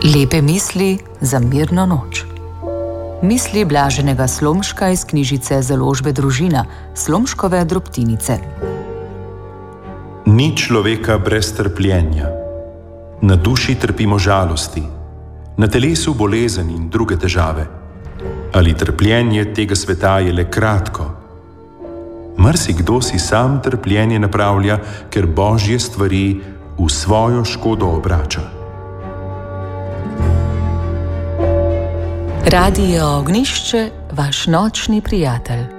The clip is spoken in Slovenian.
Lepe misli za mirno noč. Misli Blaženega Slomška iz knjižice Založbe Družina, Slomškove drobtinice. Ni človeka brez trpljenja. Na duši trpimo žalosti, na telesu bolezen in druge težave. Ali trpljenje tega sveta je le kratko? Marsikdo si sam trpljenje napravlja, ker Božje stvari v svojo škodo obrača. Radio Ognjišče, vaš nočni prijatelj.